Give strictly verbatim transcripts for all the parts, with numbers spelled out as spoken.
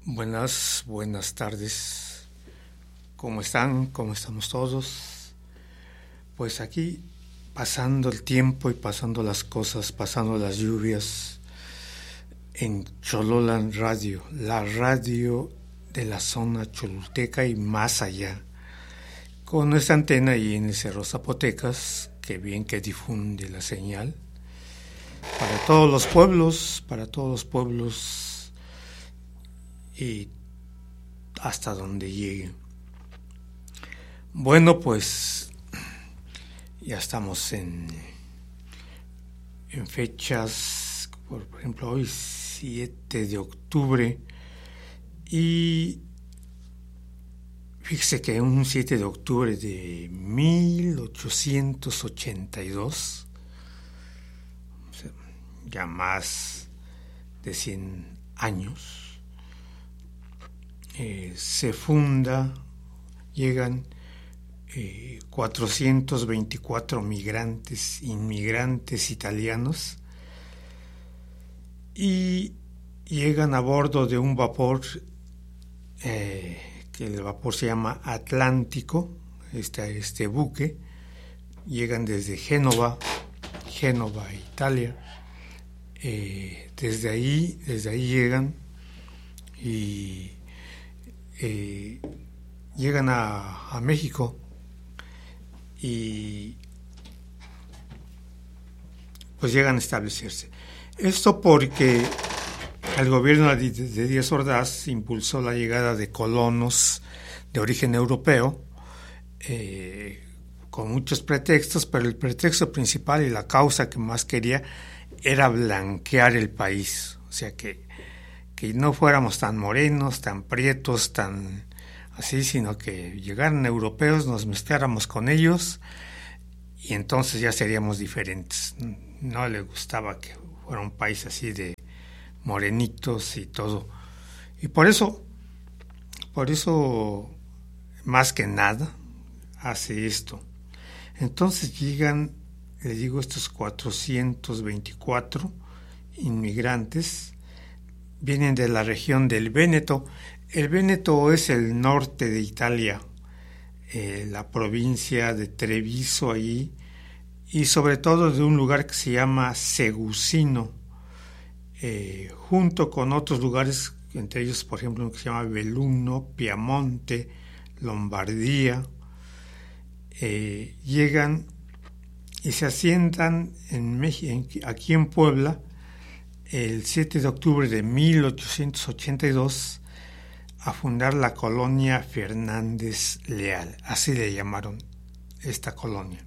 Buenas, buenas tardes. ¿Cómo están? ¿Cómo estamos todos? Pues aquí pasando el tiempo y pasando las cosas, pasando las lluvias en Chololan Radio, la radio de la zona cholulteca y más allá, con nuestra antena ahí en el Cerro Zapotecas, que bien que difunde la señal para todos los pueblos, para todos los pueblos y hasta donde llegue. Bueno, pues ya estamos en, en fechas, por ejemplo, hoy siete de octubre, y fíjese que un siete de octubre de mil ochocientos ochenta y dos, o sea, ya más de cien años, eh, se funda, llegan eh, cuatrocientos veinticuatro migrantes, inmigrantes italianos, y llegan a bordo de un vapor, eh, que el vapor se llama Atlántico, este, este buque, llegan desde Génova, Génova, Italia, eh, desde ahí, desde ahí llegan y eh, llegan a, a México y pues llegan a establecerse. Esto porque el gobierno de Díaz Ordaz impulsó la llegada de colonos de origen europeo, eh, con muchos pretextos, pero el pretexto principal y la causa que más quería era blanquear el país, o sea, que, que no fuéramos tan morenos, tan prietos, tan así, sino que llegaran europeos, nos mezcláramos con ellos y entonces ya seríamos diferentes. No le gustaba que fuera un país así de morenitos y todo, y por eso por eso más que nada hace esto. Entonces llegan, le digo, estos cuatrocientos veinticuatro inmigrantes, vienen de la región del Véneto. El Véneto es el norte de Italia, eh, la provincia de Treviso ahí, y sobre todo de un lugar que se llama Segusino, Eh, junto con otros lugares, entre ellos, por ejemplo, uno que se llama Belluno, Piamonte, Lombardía, eh, llegan y se asientan en México, aquí en Puebla, el siete de octubre de mil ochocientos ochenta y dos, a fundar la colonia Fernández Leal, así le llamaron esta colonia.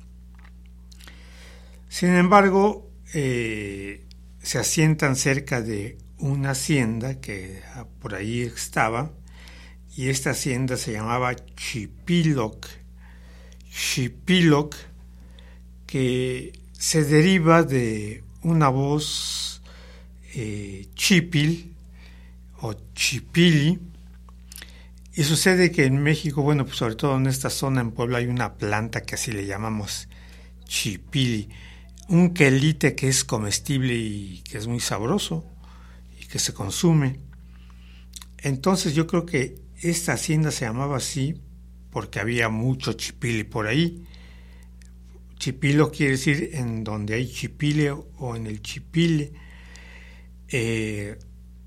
Sin embargo, eh, se asientan cerca de una hacienda que por ahí estaba, y esta hacienda se llamaba Chipíloc, Chipíloc, que se deriva de una voz eh, chipil o chipili, y sucede que en México, bueno, pues sobre todo en esta zona, en Puebla, hay una planta que así le llamamos chipili, un quelite que es comestible y que es muy sabroso y que se consume. Entonces yo creo que esta hacienda se llamaba así porque había mucho chipile por ahí. Chipilo quiere decir en donde hay chipile o en el chipile, eh,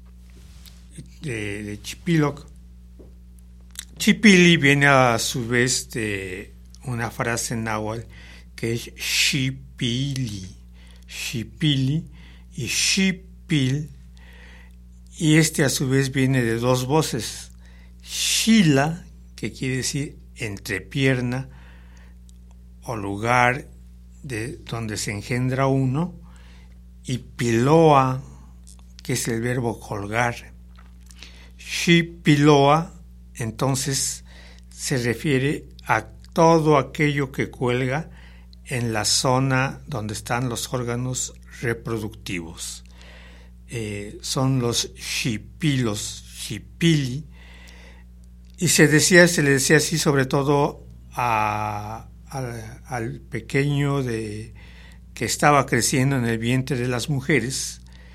de, de Chipiloc. Chipili viene a su vez de una frase náhuatl que es Xipili, Xipili y Xipil, y este a su vez viene de dos voces, Xila, que quiere decir entrepierna o lugar de donde se engendra uno, y Piloa, que es el verbo colgar. Xipiloa, entonces, se refiere a todo aquello que cuelga en la zona donde están los órganos reproductivos. Eh, son los xipilos, xipili, y se decía, se le decía así sobre todo a, a, al pequeño de, que estaba creciendo en el vientre de las mujeres,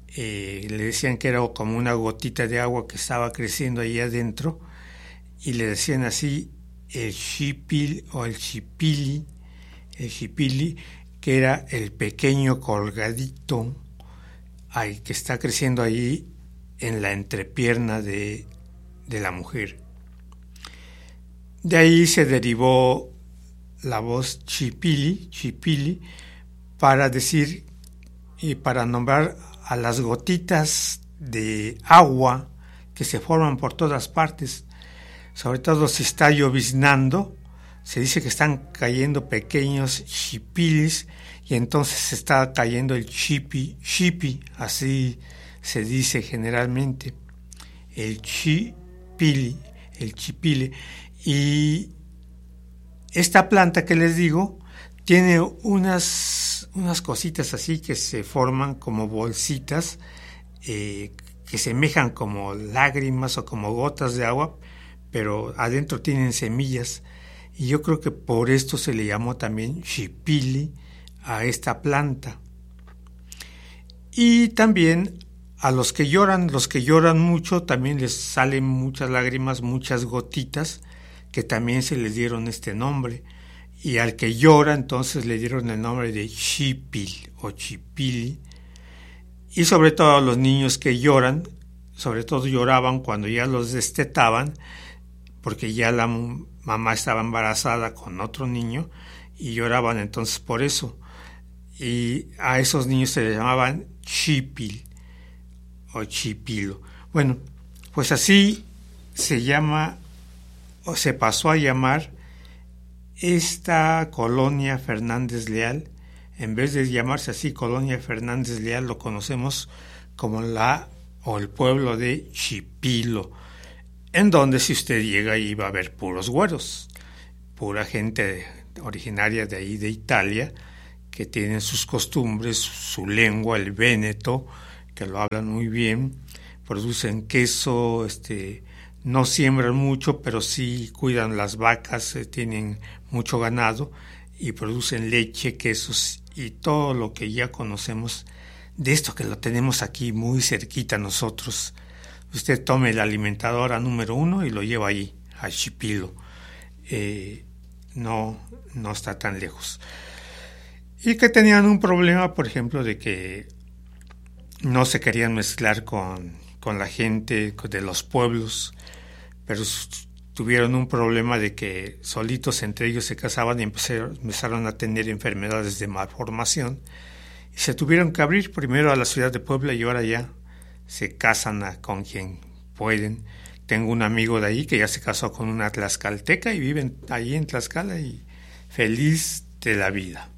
eh, le decían que era como una gotita de agua que estaba creciendo ahí adentro, y le decían así el xipil o el xipili, el xipili, que era el pequeño colgadito ahí, que está creciendo ahí en la entrepierna de, de la mujer. De ahí se derivó la voz chipili, chipili, para decir y para nombrar a las gotitas de agua que se forman por todas partes. Sobre todo si está lloviznando, se dice que están cayendo pequeños chipilis, y entonces está cayendo el chipi, chipi, así se dice generalmente, el chipili, el chipile. Y esta planta que les digo tiene unas, unas cositas así que se forman como bolsitas, eh, que semejan como lágrimas o como gotas de agua, pero adentro tienen semillas, y yo creo que por esto se le llamó también xipili a esta planta. Y también a los que lloran, los que lloran mucho, también les salen muchas lágrimas, muchas gotitas, que también se les dieron este nombre. Y al que llora, entonces le dieron el nombre de xipil o chipili. Y sobre todo a los niños que lloran, sobre todo lloraban cuando ya los destetaban, porque ya la mamá estaba embarazada con otro niño, y lloraban entonces por eso. Y a esos niños se les llamaban chipil o chipilo. Bueno, pues así se llama, o se pasó a llamar, esta colonia Fernández Leal. En vez de llamarse así Colonia Fernández Leal, lo conocemos como la o el pueblo de Chipilo, en donde si usted llega ahí va a ver puros güeros, pura gente originaria de ahí de Italia, que tienen sus costumbres, su lengua, el véneto, que lo hablan muy bien, producen queso, este, no siembran mucho, pero sí cuidan las vacas, eh, tienen mucho ganado y producen leche, quesos y todo lo que ya conocemos de esto que lo tenemos aquí muy cerquita nosotros. Usted tome la alimentadora número uno y lo lleva ahí, a Chipilo. Eh, no, no está tan lejos. Y que tenían un problema, por ejemplo, de que no se querían mezclar con, con la gente de los pueblos, pero tuvieron un problema de que solitos entre ellos se casaban y empezaron a tener enfermedades de malformación, y se tuvieron que abrir primero a la ciudad de Puebla, y ahora ya se casan a, con quien pueden. Tengo un amigo de ahí que ya se casó con una tlaxcalteca y viven ahí en Tlaxcala y feliz de la vida.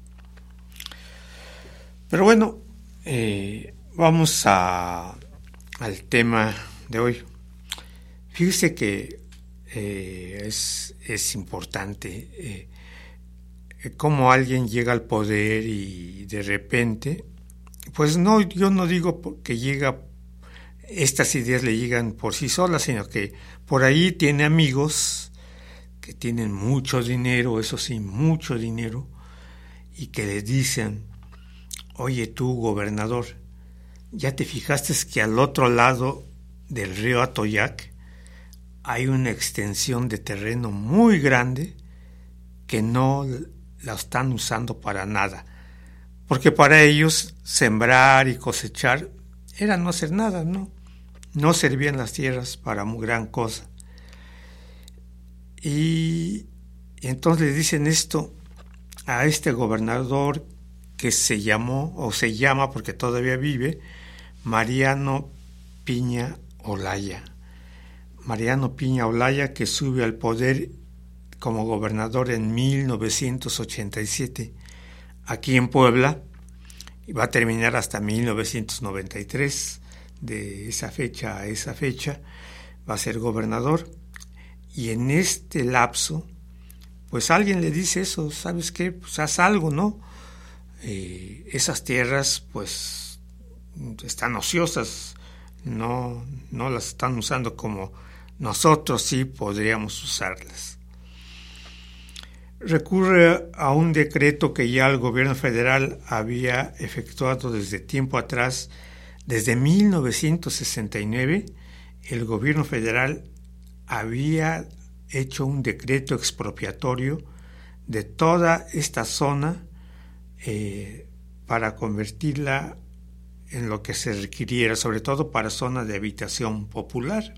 Pero bueno, eh, vamos a, al tema de hoy. Fíjese que eh, es, es importante eh, cómo alguien llega al poder y de repente, pues no, yo no digo que llega, estas ideas le llegan por sí solas, sino que por ahí tiene amigos que tienen mucho dinero, eso sí, mucho dinero, y que le dicen: oye tú, gobernador, ¿ya te fijaste que al otro lado del río Atoyac hay una extensión de terreno muy grande que no la están usando para nada? Porque para ellos sembrar y cosechar era no hacer nada, ¿no? No servían las tierras para muy gran cosa. Y entonces le dicen esto a este gobernador que se llamó, o se llama porque todavía vive, Mariano Piña Olaya. Mariano Piña Olaya, que sube al poder como gobernador en mil novecientos ochenta y siete aquí en Puebla, y va a terminar hasta mil novecientos noventa y tres. De esa fecha a esa fecha va a ser gobernador, y en este lapso pues alguien le dice eso: ¿sabes qué? Pues haz algo, ¿no? Eh, esas tierras pues están ociosas, no, no las están usando como nosotros sí podríamos usarlas. Recurre a un decreto que ya el gobierno federal había efectuado desde tiempo atrás, Desde mil novecientos sesenta y nueve, el gobierno federal había hecho un decreto expropiatorio de toda esta zona eh, para convertirla en lo que se requiriera, sobre todo para zona de habitación popular.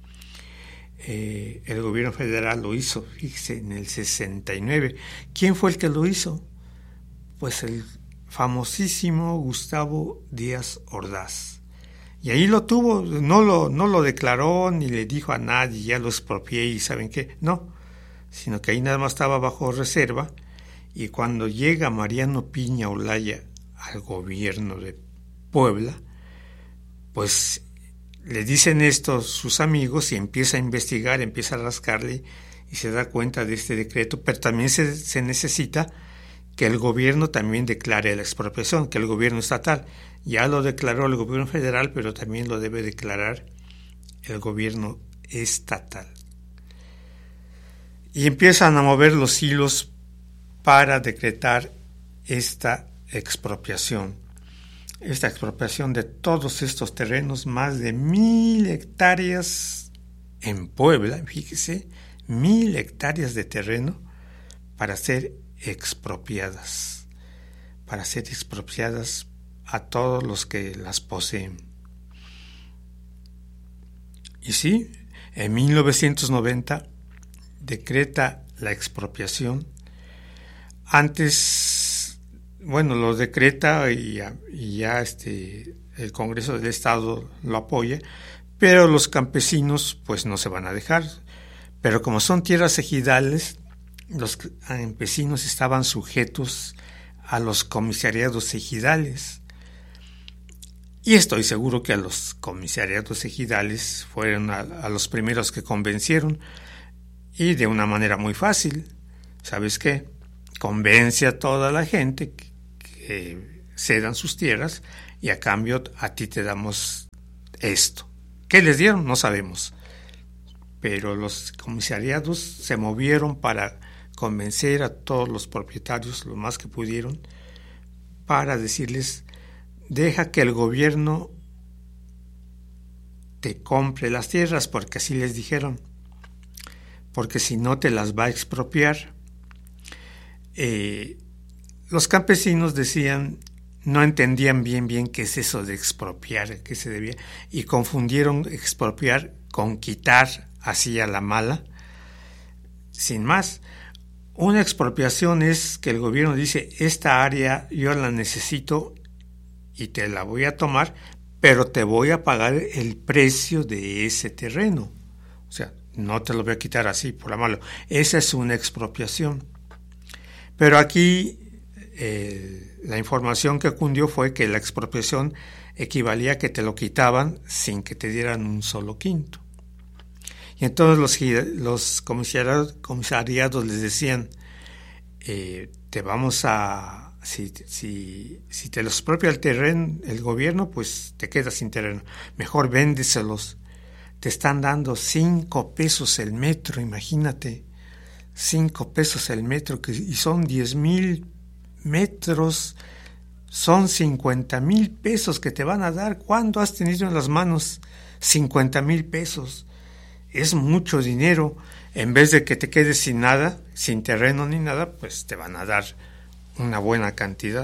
Eh, el gobierno federal lo hizo, fíjese, en el sesenta y nueve. ¿Quién fue el que lo hizo? Pues el famosísimo Gustavo Díaz Ordaz. Y ahí lo tuvo, no lo, no lo declaró ni le dijo a nadie, ya lo expropié y ¿saben qué? No, sino que ahí nada más estaba bajo reserva, y cuando llega Mariano Piña Olaya al gobierno de Puebla, pues le dicen esto sus amigos y empieza a investigar, empieza a rascarle y se da cuenta de este decreto, pero también se, se necesita que el gobierno también declare la expropiación, que el gobierno estatal. Ya lo declaró el gobierno federal, pero también lo debe declarar el gobierno estatal. Y empiezan a mover los hilos para decretar esta expropiación. Esta expropiación de todos estos terrenos, más de mil hectáreas en Puebla, fíjese, mil hectáreas de terreno para ser expropiadas, para ser expropiadas a todos los que las poseen. Y sí, en mil novecientos noventa decreta la expropiación. Antes, bueno, lo decreta y ya, y ya este, el Congreso del Estado lo apoya, pero los campesinos pues no se van a dejar. Pero como son tierras ejidales, los campesinos estaban sujetos a los comisariados ejidales. Y estoy seguro que a los comisariados ejidales fueron a, a los primeros que convencieron, y de una manera muy fácil. ¿Sabes qué? Convence a toda la gente que, que cedan sus tierras y a cambio a ti te damos esto. ¿Qué les dieron? No sabemos. Pero los comisariados se movieron para convencer a todos los propietarios lo más que pudieron para decirles: deja que el gobierno te compre las tierras, porque así les dijeron, porque si no te las va a expropiar. Eh, los campesinos decían, no entendían bien bien qué es eso de expropiar, qué se debía, y confundieron expropiar con quitar así a la mala, sin más. Una expropiación es que el gobierno dice, esta área yo la necesito y te la voy a tomar, pero te voy a pagar el precio de ese terreno. O sea, no te lo voy a quitar así por la mala. Esa es una expropiación. Pero aquí eh, la información que cundió fue que la expropiación equivalía a que te lo quitaban sin que te dieran un solo quinto. Y entonces los, los comisariados, comisariados les decían, eh, te vamos a, si, si, si te los expropia el terreno, el gobierno, pues te quedas sin terreno. Mejor véndeselos. Te están dando cinco pesos el metro, imagínate. Cinco pesos el metro, que, y son diez mil metros, son cincuenta mil pesos que te van a dar. ¿Cuándo has tenido en las manos cincuenta mil pesos? Es mucho dinero. En vez de que te quedes sin nada, sin terreno ni nada, pues te van a dar una buena cantidad.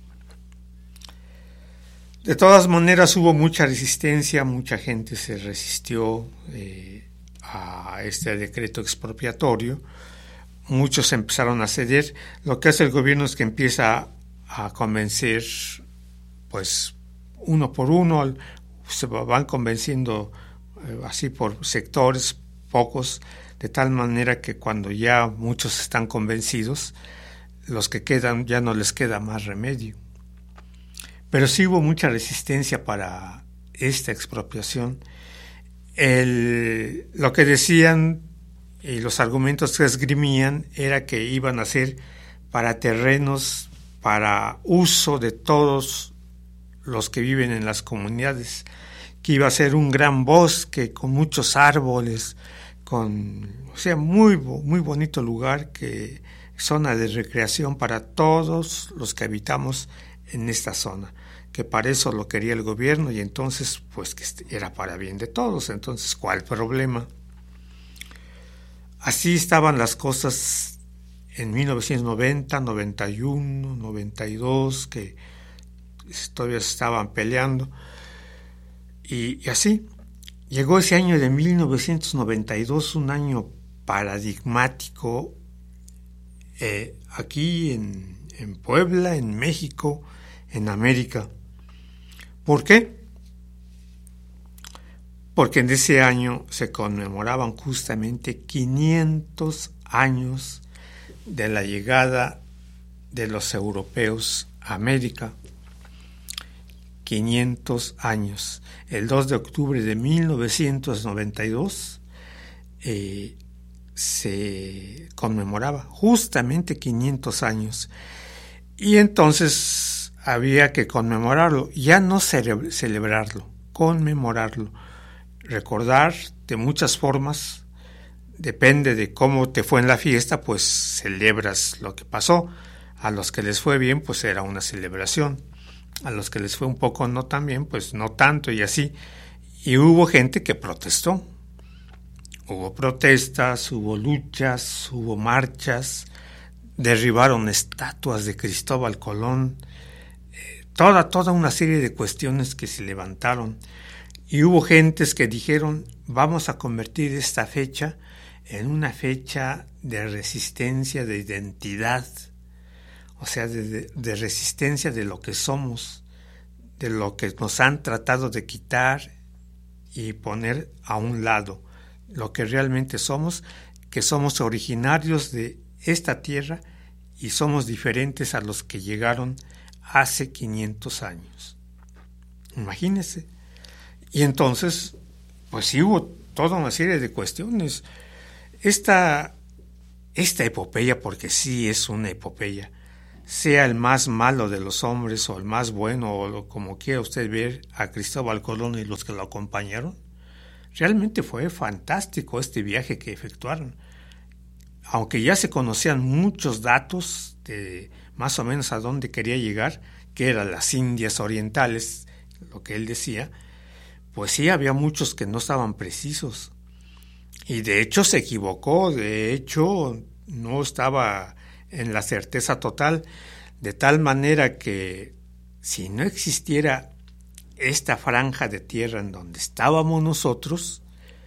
De todas maneras hubo mucha resistencia, mucha gente se resistió eh, a este decreto expropiatorio, muchos empezaron a ceder. Lo que hace el gobierno es que empieza a convencer, pues uno por uno, se van convenciendo eh, así por sectores, pocos, de tal manera que cuando ya muchos están convencidos, los que quedan ya no les queda más remedio. Pero sí hubo mucha resistencia para esta expropiación. El, lo que decían y los argumentos que esgrimían era que iban a ser para terrenos para uso de todos los que viven en las comunidades, que iba a ser un gran bosque con muchos árboles, con, o sea, muy, muy bonito lugar, que zona de recreación para todos los que habitamos en esta zona, que para eso lo quería el gobierno y entonces pues que era para bien de todos. Entonces, ¿cuál problema? Así estaban las cosas en mil novecientos noventa, noventa y uno, noventa y dos, que todavía se estaban peleando. Y, y así llegó ese año de mil novecientos noventa y dos, un año paradigmático eh, aquí en, en Puebla, en México, en América. ¿Por qué? Porque en ese año se conmemoraban justamente quinientos años de la llegada de los europeos a América. quinientos años. El dos de octubre de mil novecientos noventa y dos eh, se conmemoraba justamente quinientos años. Y entonces había que conmemorarlo, ya no cele- celebrarlo, conmemorarlo. Recordar de muchas formas, depende de cómo te fue en la fiesta, pues celebras lo que pasó. A los que les fue bien, pues era una celebración. A los que les fue un poco no tan bien, pues no tanto y así. Y hubo gente que protestó. Hubo protestas, hubo luchas, hubo marchas, derribaron estatuas de Cristóbal Colón, eh, toda, toda una serie de cuestiones que se levantaron. Y hubo gentes que dijeron, vamos a convertir esta fecha en una fecha de resistencia, de identidad, o sea, de, de, de resistencia de lo que somos, de lo que nos han tratado de quitar y poner a un lado, lo que realmente somos, que somos originarios de esta tierra y somos diferentes a los que llegaron hace quinientos años. Imagínense. Y entonces, pues sí hubo toda una serie de cuestiones. Esta, esta epopeya, porque sí es una epopeya, sea el más malo de los hombres o el más bueno, o como quiera usted ver a Cristóbal Colón y los que lo acompañaron, realmente fue fantástico este viaje que efectuaron. Aunque ya se conocían muchos datos de más o menos a dónde quería llegar, que eran las Indias Orientales, lo que él decía, pues sí, había muchos que no estaban precisos. Y de hecho se equivocó, de hecho no estaba en la certeza total, de tal manera que si no existiera esta franja de tierra en donde estábamos nosotros,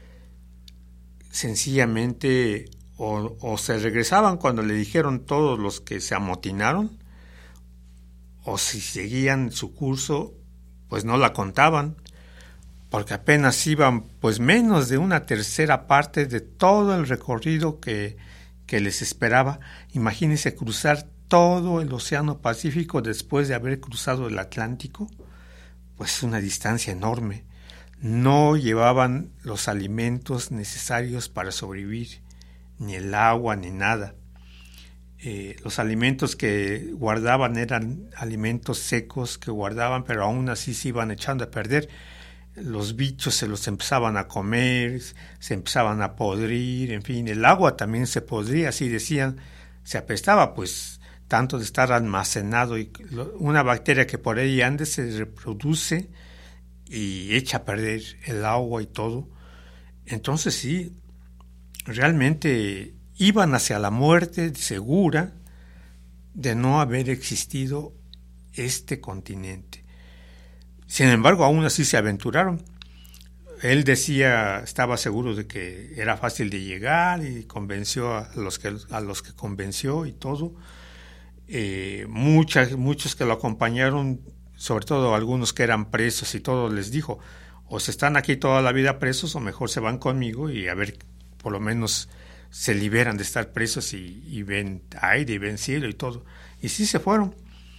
sencillamente o, o se regresaban cuando le dijeron todos los que se amotinaron, o si seguían su curso, pues no la contaban, porque apenas iban pues menos de una tercera parte de todo el recorrido que, que les esperaba. Imagínense cruzar todo el Océano Pacífico después de haber cruzado el Atlántico, pues es una distancia enorme. No llevaban los alimentos necesarios para sobrevivir, ni el agua, ni nada. Eh, los alimentos que guardaban eran alimentos secos que guardaban, pero aún así se iban echando a perder. Los bichos se los empezaban a comer, se empezaban a podrir, en fin, el agua también se podría, así decían, se apestaba, pues tanto de estar almacenado, y una bacteria que por ahí ande se reproduce y echa a perder el agua y todo. Entonces sí, realmente iban hacia la muerte segura de no haber existido este continente. Sin embargo, aún así se aventuraron. Él decía, estaba seguro de que era fácil de llegar y convenció a los que, a los que convenció y todo. Eh, muchas, muchos que lo acompañaron, sobre todo algunos que eran presos y todo, les dijo, o se están aquí toda la vida presos o mejor se van conmigo y a ver, por lo menos se liberan de estar presos y, y ven aire y ven cielo y todo. Y sí se fueron.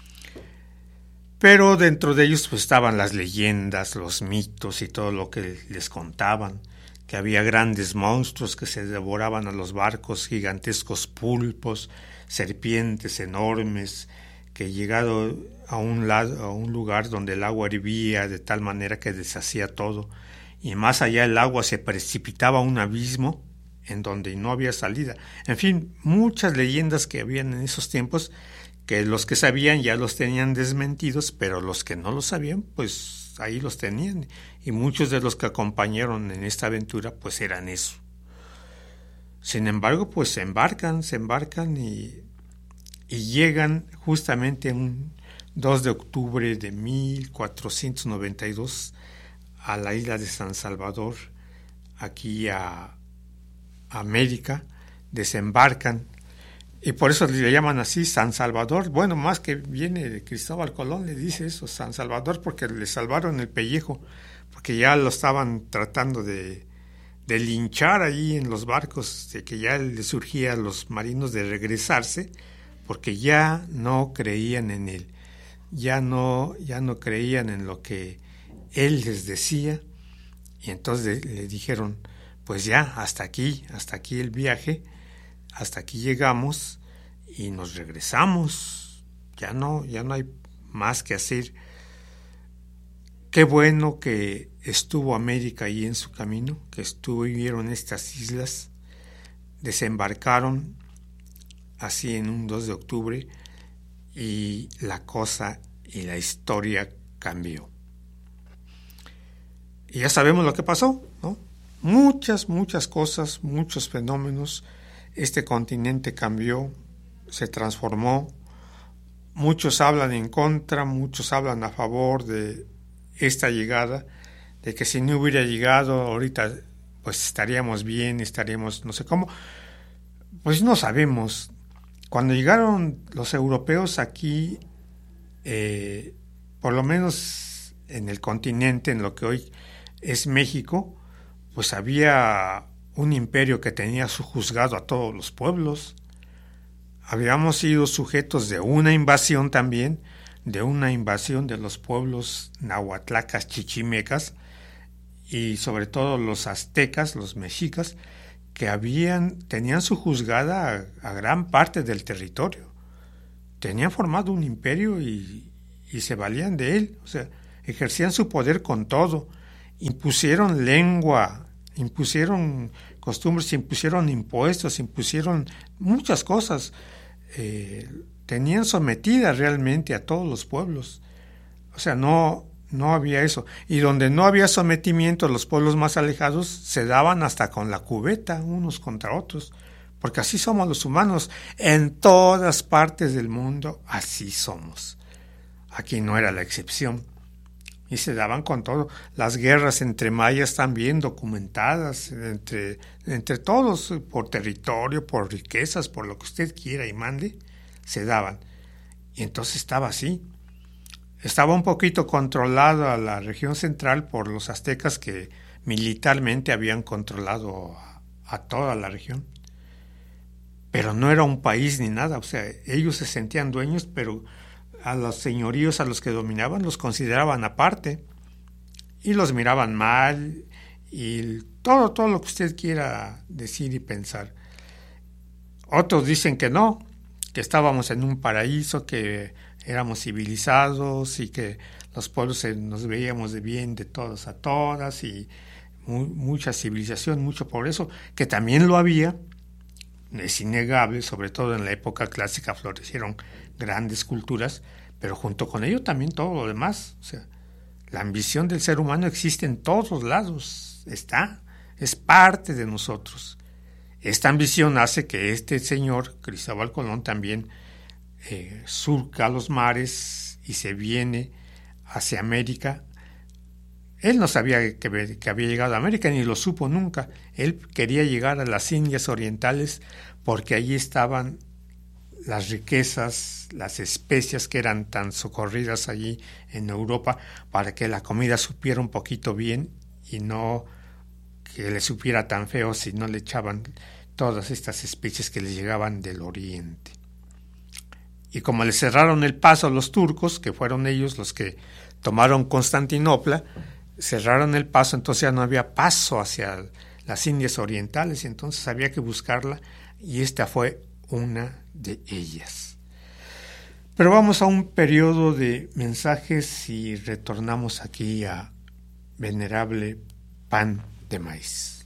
Pero dentro de ellos pues estaban las leyendas, los mitos y todo lo que les contaban, que había grandes monstruos que se devoraban a los barcos, gigantescos pulpos, serpientes enormes, que llegado a un, lado, a un lugar donde el agua hervía de tal manera que deshacía todo, y más allá el agua se precipitaba a un abismo en donde no había salida. En fin, muchas leyendas que habían en esos tiempos que los que sabían ya los tenían desmentidos, pero los que no lo sabían, pues ahí los tenían. Y muchos de los que acompañaron en esta aventura, pues eran eso. Sin embargo, pues se embarcan, se embarcan y, y llegan justamente un dos de octubre de mil cuatrocientos noventa y dos a la isla de San Salvador, aquí a, a América, desembarcan. Y por eso le llaman así San Salvador. Bueno, más que viene de Cristóbal Colón, le dice eso, San Salvador, porque le salvaron el pellejo, porque ya lo estaban tratando de, de linchar ahí en los barcos, de que ya le surgía a los marinos de regresarse, porque ya no creían en él, ya no, ya no creían en lo que él les decía, y entonces le, le dijeron, pues ya, hasta aquí, hasta aquí el viaje, hasta aquí llegamos y nos regresamos, ya no, ya no hay más que hacer. Qué bueno que estuvo América ahí en su camino, que estuvieron estas islas, desembarcaron así en un dos de octubre y la cosa y la historia cambió. Y ya sabemos lo que pasó, ¿no? Muchas, muchas cosas, muchos fenómenos. Este continente cambió, se transformó. Muchos hablan en contra, muchos hablan a favor de esta llegada, de que si no hubiera llegado ahorita, pues estaríamos bien, estaríamos no sé cómo. Pues no sabemos. Cuando llegaron los europeos aquí, eh, por lo menos en el continente, en lo que hoy es México, pues había un imperio que tenía sojuzgado a todos los pueblos. Habíamos sido sujetos de una invasión también, de una invasión de los pueblos nahuatlacas, chichimecas, y sobre todo los aztecas, los mexicas, que habían, tenían sojuzgada a, a gran parte del territorio. Tenían formado un imperio y, y se valían de él, o sea, ejercían su poder con todo. Impusieron lengua, impusieron costumbres, impusieron impuestos, impusieron muchas cosas. Eh, tenían sometida realmente a todos los pueblos. O sea, no, no había eso. Y donde no había sometimiento, los pueblos más alejados se daban hasta con la cubeta unos contra otros. Porque así somos los humanos. En todas partes del mundo, así somos. Aquí no era la excepción. Y se daban con todo. Las guerras entre mayas también documentadas, entre, entre todos, por territorio, por riquezas, por lo que usted quiera y mande, se daban. Y entonces estaba así. Estaba un poquito controlada la región central por los aztecas que militarmente habían controlado a, a toda la región. Pero no era un país ni nada. O sea, ellos se sentían dueños, pero a los señoríos a los que dominaban los consideraban aparte y los miraban mal y todo, todo lo que usted quiera decir y pensar. Otros dicen que no, que estábamos en un paraíso, que éramos civilizados y que los pueblos nos veíamos de bien de todos a todas y mu- mucha civilización, mucho progreso, que también lo había, es innegable, sobre todo en la época clásica florecieron grandes culturas, pero junto con ello también todo lo demás. O sea, la ambición del ser humano existe en todos lados, está, es parte de nosotros. Esta ambición hace que este señor, Cristóbal Colón, también eh, surca los mares y se viene hacia América. Él no sabía que, que había llegado a América, ni lo supo nunca. Él quería llegar a las Indias Orientales porque allí estaban las riquezas, las especias que eran tan socorridas allí en Europa para que la comida supiera un poquito bien y no que le supiera tan feo si no le echaban todas estas especies que les llegaban del oriente. Y como le cerraron el paso a los turcos, que fueron ellos los que tomaron Constantinopla, cerraron el paso, entonces ya no había paso hacia las Indias Orientales, y entonces había que buscarla, y esta fue una de ellas. Pero vamos a un periodo de mensajes y retornamos aquí a Venerable Pan de Maíz.